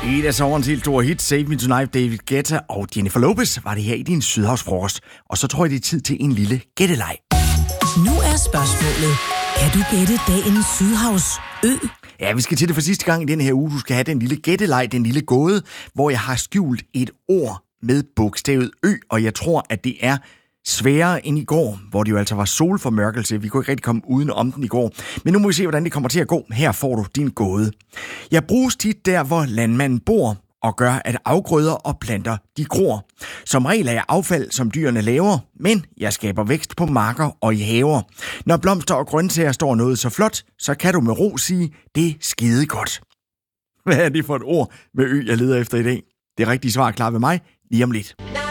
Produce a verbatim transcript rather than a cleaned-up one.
Et af sommerens helt store hits, Save Me Tonight, David Guetta og Jennifer Lopez, var det her i din Sydhavsfrokost. Og så tror jeg, det er tid til en lille gætteleg. Nu er spørgsmålet, kan du gætte dagens Sydhavsø? Ja, vi skal til det for sidste gang i denne her uge. Du skal have den lille gætteleg, den lille gåde, hvor jeg har skjult et ord med bogstavet Ø, og jeg tror, at det er sværere end i går, hvor det jo altså var solformørkelse. Vi kunne ikke rigtig komme uden om den i går. Men nu må vi se, hvordan det kommer til at gå. Her får du din gåde. Jeg bruges tit der, hvor landmanden bor, og gør, at afgrøder og planter de gror. Som regel er jeg affald, som dyrene laver, men jeg skaber vækst på marker og i haver. Når blomster og grøntsager står noget så flot, så kan du med ro sige, det er skide godt. Hvad er det for et ord med Ø, jeg leder efter i dag? Det rigtige svar er klar ved mig lige om lidt.